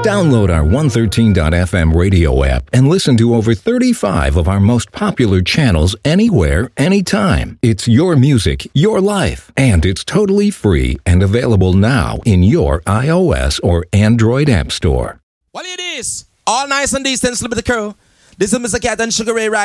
Download our 113.fm radio app and listen to over 35 of our most popular channels anywhere, anytime. It's your music, your life, and it's totally free and available now in your iOS or Android app store. What it is? All nice and decent, Celebrity Crew. This is Mr. Cat and Sugar Ray right